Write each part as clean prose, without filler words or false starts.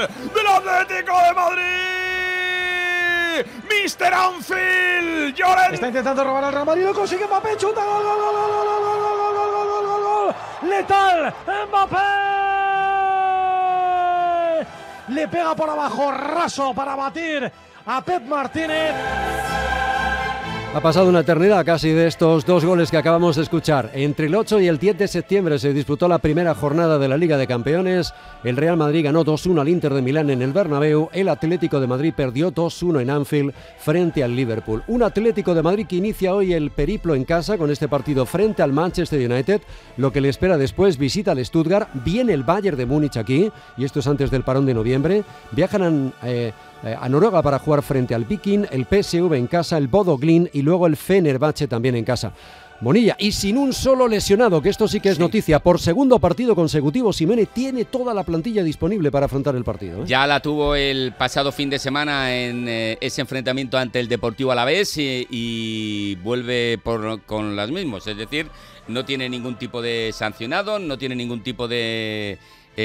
del Atlético de Madrid. Mr. Anfield, Llorente. Está intentando robar al Real Madrid, lo consigue Mbappé, chuta, gol, gol, gol, gol, gol, gol, gol, gol, gol, gol, gol, letal, Mbappé. Le pega por abajo, raso para batir a Pep Martínez. Ha pasado una eternidad casi de estos dos goles que acabamos de escuchar. Entre el 8 y el 10 de septiembre se disputó la primera jornada de la Liga de Campeones. El Real Madrid ganó 2-1 al Inter de Milán en el Bernabéu. El Atlético de Madrid perdió 2-1 en Anfield frente al Liverpool. Un Atlético de Madrid que inicia hoy el periplo en casa con este partido frente al Manchester United. Lo que le espera después, visita al Stuttgart. Viene el Bayern de Múnich aquí, y esto es antes del parón de noviembre. Viajan a Noruega para jugar frente al Viking, el PSV en casa, el Bodo Glimt y luego el Fenerbahce también en casa. Bonilla, y sin un solo lesionado, que esto sí que es noticia. Por segundo partido consecutivo, Simeone tiene toda la plantilla disponible para afrontar el partido. Ya la tuvo el pasado fin de semana en ese enfrentamiento ante el Deportivo Alavés y vuelve con las mismas. Es decir, no tiene ningún tipo de sancionado, no tiene ningún tipo de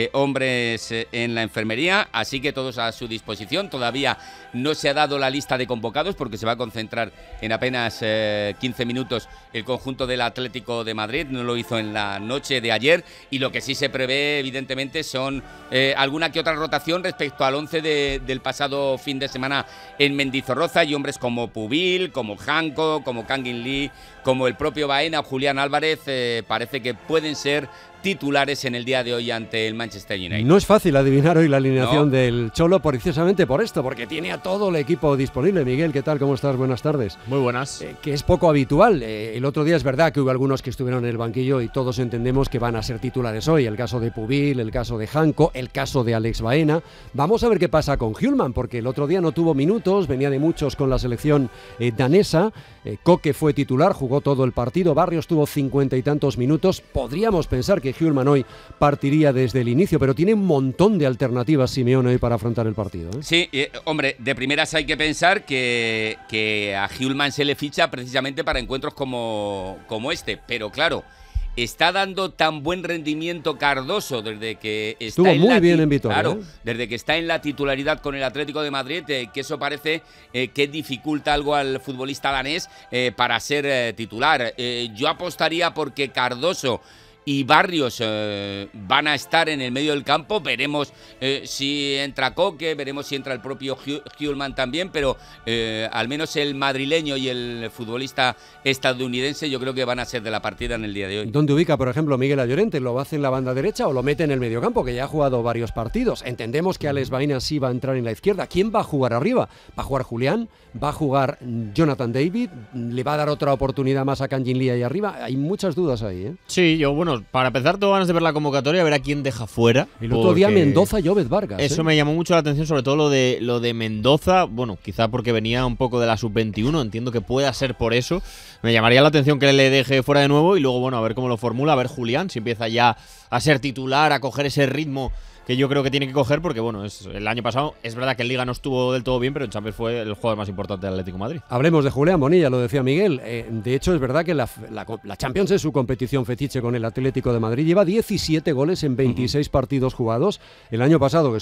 hombres en la enfermería, así que todos a su disposición. Todavía no se ha dado la lista de convocados porque se va a concentrar en apenas 15 minutos el conjunto del Atlético de Madrid. No lo hizo en la noche de ayer, y lo que sí se prevé evidentemente son alguna que otra rotación respecto al 11 del pasado fin de semana en Mendizorroza, y hombres como Pubil, como Janko, como Kangin Lee, como el propio Baena o Julián Álvarez parece que pueden ser titulares en el día de hoy ante el Manchester United. No es fácil adivinar hoy la alineación del Cholo, precisamente por esto, porque tiene a todo el equipo disponible. Miguel, ¿qué tal? ¿Cómo estás? Buenas tardes. Muy buenas. Que es poco habitual. El otro día es verdad que hubo algunos que estuvieron en el banquillo y todos entendemos que van a ser titulares hoy. El caso de Pubil, el caso de Janko, el caso de Alex Baena. Vamos a ver qué pasa con Hjulmand, porque el otro día no tuvo minutos, venía de muchos con la selección danesa. Koke fue titular, jugó todo el partido. Barrios tuvo 50 y tantos minutos. Podríamos pensar que Hjulmand hoy partiría desde el inicio, pero tiene un montón de alternativas Simeone hoy para afrontar el partido. Sí, hombre, de primeras hay que pensar que a Hjulmand se le ficha precisamente para encuentros como este, pero claro, está dando tan buen rendimiento Cardoso desde que está en Vitoria, claro, desde que está en la titularidad con el Atlético de Madrid, que eso parece que dificulta algo al futbolista danés para ser titular. Yo apostaría porque Cardoso y Barrios van a estar en el medio del campo. Veremos si entra Koke, veremos si entra el propio Hjulmand también, pero al menos el madrileño y el futbolista estadounidense yo creo que van a ser de la partida en el día de hoy. ¿Dónde ubica, por ejemplo, Miguel a Llorente? ¿Lo hace en la banda derecha o lo mete en el medio campo, que ya ha jugado varios partidos? Entendemos que Alex Baena sí va a entrar en la izquierda. ¿Quién va a jugar arriba? ¿Va a jugar Julián? ¿Va a jugar Jonathan David? ¿Le va a dar otra oportunidad más a Kangin Lee ahí arriba? Hay muchas dudas ahí, ¿eh? Sí, yo, bueno, para empezar tengo ganas de ver la convocatoria, a ver a quién deja fuera. El otro día Mendoza y Obed Vargas. Eso me llamó mucho la atención, sobre todo lo de Mendoza. Bueno, quizá porque venía un poco de la sub-21, entiendo que pueda ser por eso. Me llamaría la atención que le deje fuera de nuevo y luego, bueno, a ver cómo lo formula, a ver Julián, si empieza ya a ser titular, a coger ese ritmo que yo creo que tiene que coger, porque bueno, el año pasado es verdad que en Liga no estuvo del todo bien, pero en Champions fue el jugador más importante del Atlético de Madrid. Hablemos de Julián Bonilla, lo decía Miguel. De hecho, es verdad que la Champions es su competición fetiche con el Atlético de Madrid. Lleva 17 goles en 26 partidos jugados. El año pasado, que